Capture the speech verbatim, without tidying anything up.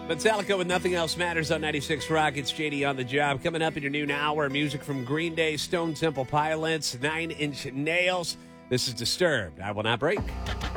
Metallica with Nothing Else Matters on ninety-six Rock. It's J D on the job. Coming up in your noon hour, music from Green Day, Stone Temple Pilots, Nine Inch Nails. This is Disturbed. I Will Not Break.